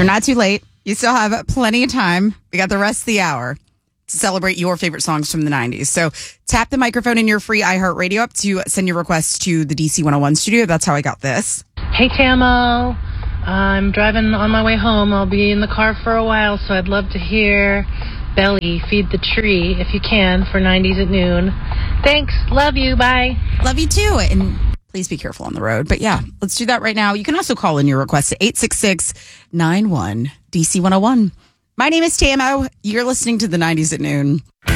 You're not too late. You still have plenty of time. We got the rest of the hour to celebrate your favorite songs from the 90s. So tap the microphone in your free iHeartRadio app to send your requests to the DC 101 studio. That's how I got this. Hey, Tamo. I'm driving on my way home. I'll be in the car for a while, so I'd love to hear Belly, Feed the Tree, if you can, for 90s at noon. Thanks. Love you. Bye. Love you too. And please be careful on the road. But yeah, let's do that right now. You can also call in your request to 866-91-DC101. My name is Tamo. You're listening to the 90s at noon.